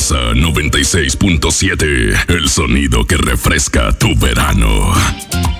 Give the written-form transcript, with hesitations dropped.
Exa 96.7, el sonido que refresca tu verano.